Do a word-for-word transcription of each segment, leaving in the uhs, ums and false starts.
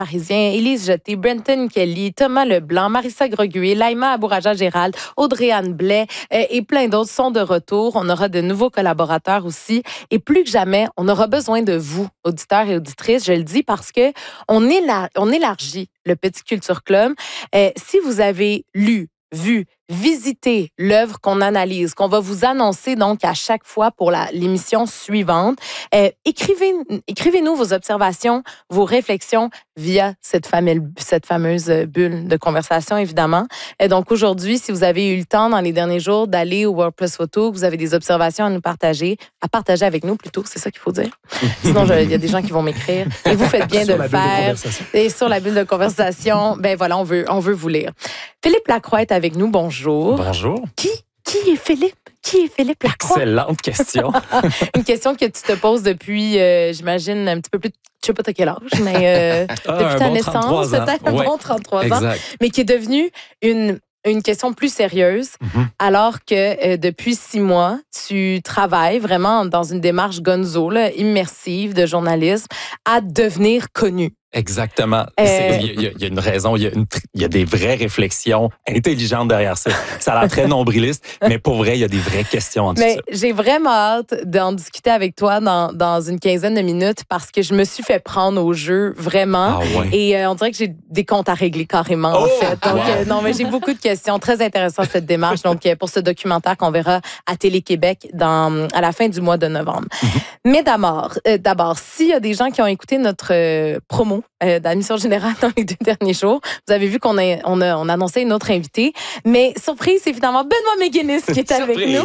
Parisien, Élise Jeté, Brenton Kelly, Thomas Leblanc, Marissa Greguet, Laïma Abouraja-Gérald, Audrey-Anne Blais euh, et plein d'autres sont de retour. On aura de nouveaux collaborateurs aussi. Et plus que jamais, on aura besoin de vous, auditeurs et auditrices. Je le dis parce que on, éla- on élargit le Petit Culture Club. Euh, si vous avez lu, vu, visiter l'œuvre qu'on analyse, qu'on va vous annoncer donc à chaque fois pour la, l'émission suivante. Euh, écrivez, écrivez-nous vos observations, vos réflexions via cette, fameuse, cette fameuse bulle de conversation, évidemment. Et donc aujourd'hui, si vous avez eu le temps dans les derniers jours d'aller au World Plus Photo, que vous avez des observations à nous partager, à partager avec nous plutôt, c'est ça qu'il faut dire. Sinon, il y a des gens qui vont m'écrire. Et vous faites bien de le faire. Et sur la bulle de conversation, ben voilà, on veut, on veut vous lire. Philippe Lacroix est avec nous. Bonjour. Bonjour. Qui, qui est Philippe? Qui est Philippe Lacroix? Excellente question. Une question que tu te poses depuis, euh, j'imagine, un petit peu plus, je sais pas à quel âge, mais euh, ah, depuis ta bon naissance, peut-être un ouais. bon trente-trois exact. ans, mais qui est devenue une, une question plus sérieuse, Mm-hmm. alors que euh, depuis six mois, tu travailles vraiment dans une démarche gonzo, là, immersive de journalisme, à devenir connu. Exactement. Euh... Il y, y, y a une raison, il y, y a des vraies réflexions intelligentes derrière ça. Ça a l'air très nombriliste, mais pour vrai, il y a des vraies questions en dessous mais de ça. J'ai vraiment hâte d'en discuter avec toi dans, dans une quinzaine de minutes parce que je me suis fait prendre au jeu, vraiment. Ah ouais. Et euh, on dirait que j'ai des comptes à régler carrément, oh, en fait. Donc, wow. euh, non, mais j'ai beaucoup de questions. Très intéressant, cette démarche. Donc, euh, pour ce documentaire qu'on verra à Télé-Québec dans, à la fin du mois de novembre. Mais d'abord, euh, d'abord, s'il y a des gens qui ont écouté notre euh, promo, Euh, d'admission générale dans les deux derniers jours. Vous avez vu qu'on a, on a, on a annoncé une autre invitée. Mais surprise, c'est évidemment Benoît McGuinness qui est avec nous.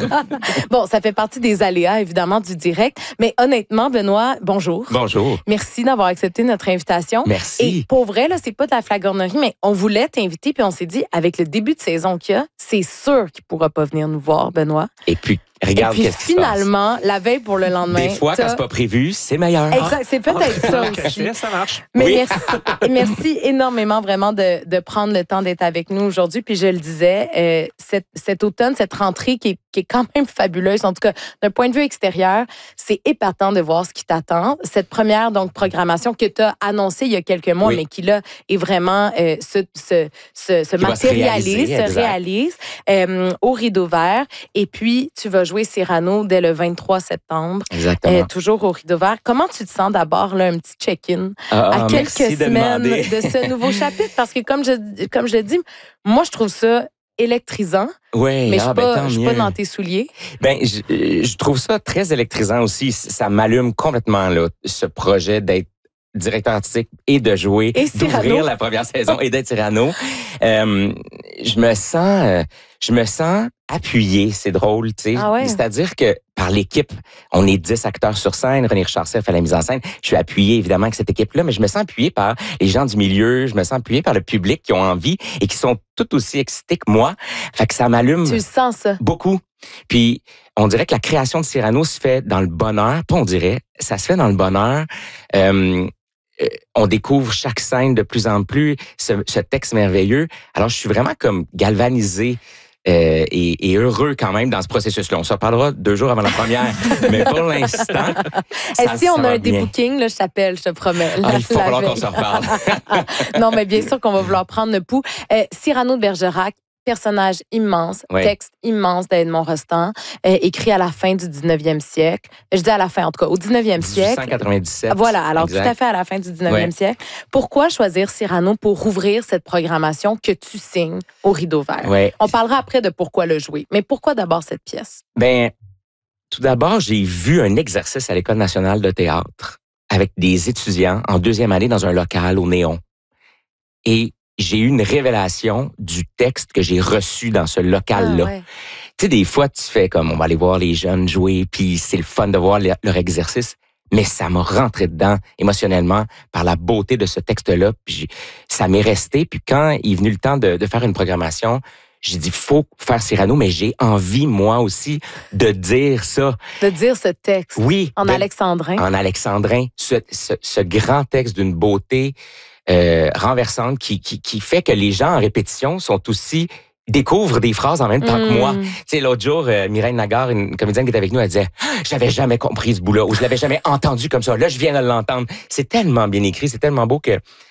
Bon, ça fait partie des aléas, évidemment, du direct. Mais honnêtement, Benoît, bonjour. Bonjour. Merci d'avoir accepté notre invitation. Merci. Et pour vrai, là, c'est pas de la flagornerie, mais on voulait t'inviter, puis on s'est dit, avec le début de saison qu'il y a, c'est sûr qu'il pourra pas venir nous voir, Benoît. Et puis, regarde Et puis, qu'est-ce qui se finalement, la veille pour le lendemain. Des fois, quand c'est pas prévu, c'est meilleur. Exact, c'est peut-être ça aussi. Ça marche. Mais oui. merci, merci énormément vraiment de, de prendre le temps d'être avec nous aujourd'hui. Puis je le disais, euh, cet, cet automne, cette rentrée qui est, qui est quand même fabuleuse, en tout cas d'un point de vue extérieur, c'est épatant de voir ce qui t'attend. Cette première donc programmation que tu as annoncée il y a quelques mois, oui. mais qui là est vraiment euh, se, se, se, se matérialise, se, se réalise euh, au Rideau Vert. Et puis tu vas jouer Cyrano dès le vingt-trois septembre. Exactement. Euh, toujours au Rideau Vert. Comment tu te sens d'abord, là, un petit check-in ah, à quelques semaines de, de ce nouveau chapitre? Parce que comme je, comme je le dis, moi, je trouve ça électrisant. Oui, mais je ah, suis ben, pas, je suis pas dans tes souliers. Ben, je, je trouve ça très électrisant aussi. Ça m'allume complètement, là, ce projet d'être directeur artistique et de jouer, et d'ouvrir la première saison et d'être Cyrano. Euh, je me sens, euh, je me sens appuyé, c'est drôle, tu sais. Ah ouais. C'est-à-dire que par l'équipe, on est dix acteurs sur scène, René Richard-Seff fait la mise en scène. Je suis appuyé évidemment avec cette équipe-là, mais je me sens appuyé par les gens du milieu, je me sens appuyé par le public qui ont envie et qui sont tout aussi excités que moi. Fait que ça m'allume. Tu le sens ça? Beaucoup. Puis on dirait que la création de Cyrano se fait dans le bonheur, pas on dirait, ça se fait dans le bonheur. Euh, on découvre chaque scène de plus en plus, ce, ce texte merveilleux. Alors, je suis vraiment comme galvanisé euh, et, et heureux quand même dans ce processus-là. On s'en parlera deux jours avant la première, mais pour l'instant, Et si on a un débooking, là, je t'appelle, je te promets. Ah, il faut falloir qu'on se reparle. Non, mais bien sûr qu'on va vouloir prendre le pouls. Euh, Cyrano de Bergerac, personnage immense, oui. texte immense d'Edmond Rostand, euh, écrit à la fin du dix-neuvième siècle. Je dis à la fin, en tout cas, au dix-neuvième siècle. dix-huit cent quatre-vingt-dix-sept. Voilà, alors exact. Tout à fait à la fin du dix-neuvième oui. siècle. Pourquoi choisir Cyrano pour ouvrir cette programmation que tu signes au Rideau Vert? Oui. On parlera après de pourquoi le jouer, mais pourquoi d'abord cette pièce? Ben, tout d'abord, j'ai vu un exercice à l'École nationale de théâtre avec des étudiants en deuxième année dans un local au Néon. Et j'ai eu une révélation du texte que j'ai reçu dans ce local-là. Ah ouais. Tu sais, des fois, tu fais comme, on va aller voir les jeunes jouer, puis c'est le fun de voir leur exercice, mais ça m'a rentré dedans émotionnellement par la beauté de ce texte-là, puis ça m'est resté. Puis quand il est venu le temps de, de faire une programmation, j'ai dit, faut faire Cyrano, mais j'ai envie, moi aussi, de dire ça. De dire ce texte. Oui. En de, alexandrin. En alexandrin. Ce, ce, ce grand texte d'une beauté Euh, renversante qui, qui, qui fait que les gens en répétition sont aussi découvre des phrases en même temps Mm. que moi. Tu sais, l'autre jour, euh, Mireille Nagar, une comédienne qui était avec nous, elle disait « J'avais jamais compris ce bout-là » ou « Je l'avais jamais entendu comme ça. Là, je viens de l'entendre. » C'est tellement bien écrit, c'est tellement beau que